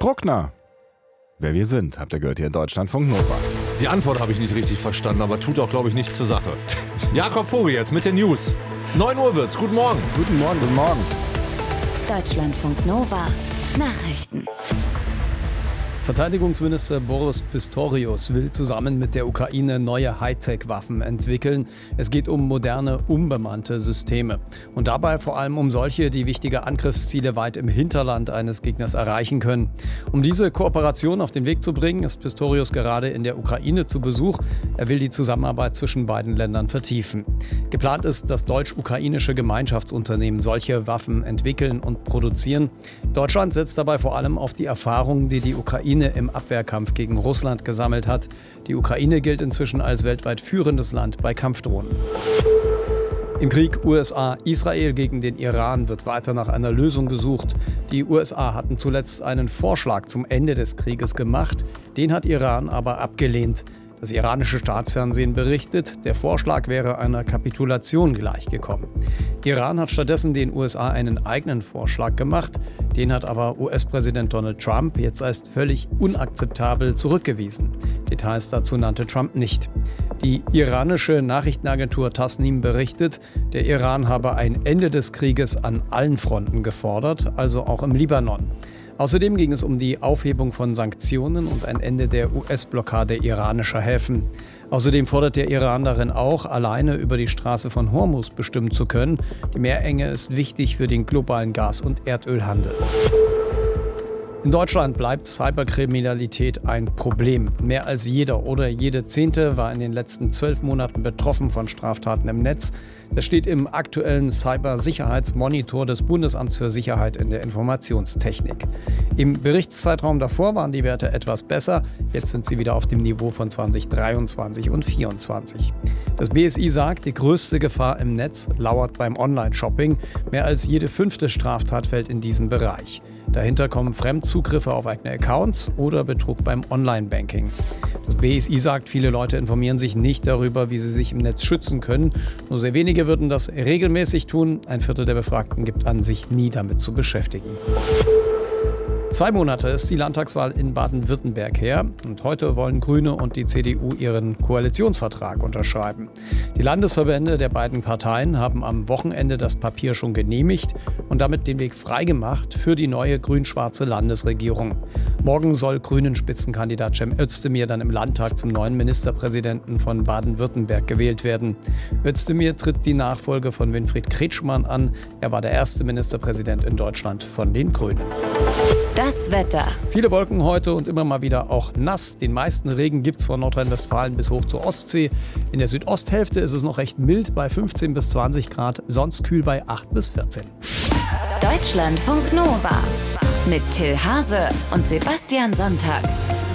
Bruckner. Wer wir sind, habt ihr gehört hier in Deutschlandfunk Nova. Die Antwort habe ich nicht richtig verstanden, aber tut auch, glaube ich, nichts zur Sache. Jakob Vogel jetzt mit den News. 9 Uhr wird's. Guten Morgen. Guten Morgen, guten Morgen. Deutschlandfunk Nova. Nachrichten. Verteidigungsminister Boris Pistorius will zusammen mit der Ukraine neue Hightech-Waffen entwickeln. Es geht um moderne, unbemannte Systeme. Und dabei vor allem um solche, die wichtige Angriffsziele weit im Hinterland eines Gegners erreichen können. Um diese Kooperation auf den Weg zu bringen, ist Pistorius gerade in der Ukraine zu Besuch. Er will die Zusammenarbeit zwischen beiden Ländern vertiefen. Geplant ist, dass deutsch-ukrainische Gemeinschaftsunternehmen solche Waffen entwickeln und produzieren. Deutschland setzt dabei vor allem auf die Erfahrungen, die die Ukraine im Abwehrkampf gegen Russland gesammelt hat. Die Ukraine gilt inzwischen als weltweit führendes Land bei Kampfdrohnen. Im Krieg USA-Israel gegen den Iran wird weiter nach einer Lösung gesucht. Die USA hatten zuletzt einen Vorschlag zum Ende des Krieges gemacht. Den hat Iran aber abgelehnt. Das iranische Staatsfernsehen berichtet, der Vorschlag wäre einer Kapitulation gleichgekommen. Iran hat stattdessen den USA einen eigenen Vorschlag gemacht. Den hat aber US-Präsident Donald Trump jetzt als völlig unakzeptabel zurückgewiesen. Details dazu nannte Trump nicht. Die iranische Nachrichtenagentur Tasnim berichtet, der Iran habe ein Ende des Krieges an allen Fronten gefordert, also auch im Libanon. Außerdem ging es um die Aufhebung von Sanktionen und ein Ende der US-Blockade iranischer Häfen. Außerdem fordert der Iran darin auch, alleine über die Straße von Hormuz bestimmen zu können. Die Meerenge ist wichtig für den globalen Gas- und Erdölhandel. In Deutschland bleibt Cyberkriminalität ein Problem. Mehr als jeder oder jede Zehnte war in den letzten 12 Monaten betroffen von Straftaten im Netz. Das steht im aktuellen Cybersicherheitsmonitor des Bundesamts für Sicherheit in der Informationstechnik. Im Berichtszeitraum davor waren die Werte etwas besser. Jetzt sind sie wieder auf dem Niveau von 2023 und 2024. Das BSI sagt, die größte Gefahr im Netz lauert beim Online-Shopping. Mehr als jede 5. Straftat fällt in diesen Bereich. Dahinter kommen Fremdzugriffe auf eigene Accounts oder Betrug beim Online-Banking. Das BSI sagt, viele Leute informieren sich nicht darüber, wie sie sich im Netz schützen können. Nur sehr wenige würden das regelmäßig tun. Ein Viertel der Befragten gibt an, sich nie damit zu beschäftigen. 2 Monate ist die Landtagswahl in Baden-Württemberg her und heute wollen Grüne und die CDU ihren Koalitionsvertrag unterschreiben. Die Landesverbände der beiden Parteien haben am Wochenende das Papier schon genehmigt und damit den Weg freigemacht für die neue grün-schwarze Landesregierung. Morgen soll Grünen-Spitzenkandidat Cem Özdemir dann im Landtag zum neuen Ministerpräsidenten von Baden-Württemberg gewählt werden. Özdemir tritt die Nachfolge von Winfried Kretschmann an. Er war der erste Ministerpräsident in Deutschland von den Grünen. Das Wetter. Viele Wolken heute und immer mal wieder auch nass. Den meisten Regen gibt's von Nordrhein-Westfalen bis hoch zur Ostsee. In der Südosthälfte ist es noch recht mild bei 15 bis 20 Grad, sonst kühl bei 8 bis 14. Deutschlandfunk Nova mit Till Hase und Sebastian Sonntag.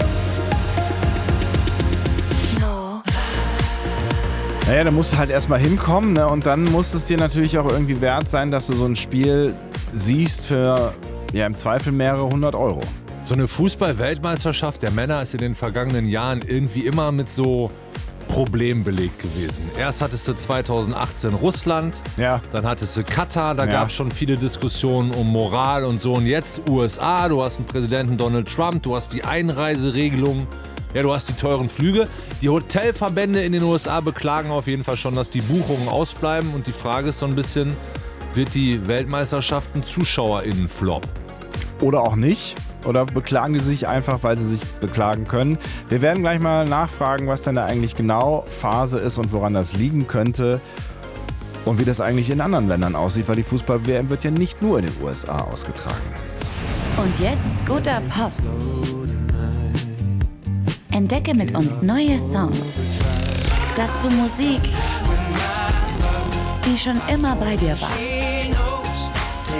Naja, da musst du halt erstmal hinkommen, ne? Und dann muss es dir natürlich auch irgendwie wert sein, dass du so ein Spiel siehst für im Zweifel mehrere 100 Euro. So eine Fußball-Weltmeisterschaft der Männer ist in den vergangenen Jahren irgendwie immer mit so Problemen belegt gewesen. Erst hattest du 2018 Russland, dann hattest du Katar, da gab es schon viele Diskussionen um Moral und so. Und jetzt USA, du hast einen Präsidenten Donald Trump, du hast die Einreiseregelung, du hast die teuren Flüge. Die Hotelverbände in den USA beklagen auf jeden Fall schon, dass die Buchungen ausbleiben. Und die Frage ist so ein bisschen, wird die Weltmeisterschaft ein ZuschauerInnen-Flop? Oder auch nicht. Oder beklagen die sich einfach, weil sie sich beklagen können. Wir werden gleich mal nachfragen, was denn da eigentlich genau Phase ist und woran das liegen könnte. Und wie das eigentlich in anderen Ländern aussieht, weil die Fußball-WM wird ja nicht nur in den USA ausgetragen. Und jetzt guter Pop. Entdecke mit uns neue Songs. Dazu Musik, die schon immer bei dir war.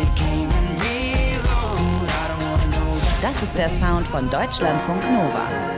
Das ist der Sound von Deutschlandfunk Nova.